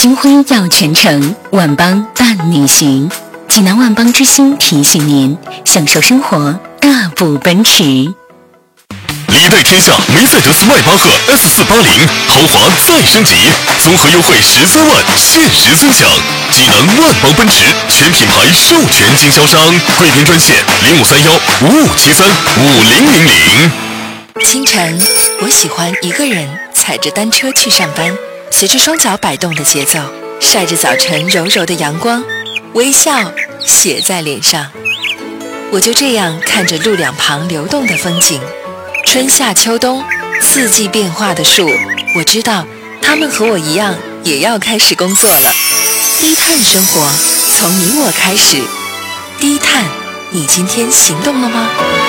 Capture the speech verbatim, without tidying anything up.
金辉耀全程，万邦伴你行。济南万邦之星提醒您，享受生活，大步奔驰。 历代天下梅赛德斯迈巴赫 S 四八零豪华再升级，综合优惠十三万，限时尊享。济南万邦奔驰全品牌授权经销商，贵宾专线零五三幺五五七三五零零零。 清晨，我喜欢一个人踩着单车去上班，随着双脚摆动的节奏，晒着早晨柔柔的阳光，微笑写在脸上。我就这样看着路两旁流动的风景，春夏秋冬四季变化的树，我知道他们和我一样也要开始工作了。低碳生活从你我开始，低碳，你今天行动了吗？